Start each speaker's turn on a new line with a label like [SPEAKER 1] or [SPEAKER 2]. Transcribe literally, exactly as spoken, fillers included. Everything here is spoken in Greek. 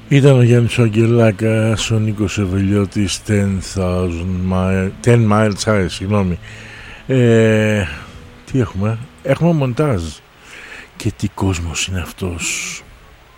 [SPEAKER 1] Ήταν ο Γιάννης Αγγελάκας, ο Νίκος Ευελιώτης, ten miles high, συγγνώμη. Ε, τι έχουμε, έχουμε μοντάζ. Και τι κόσμος είναι αυτός.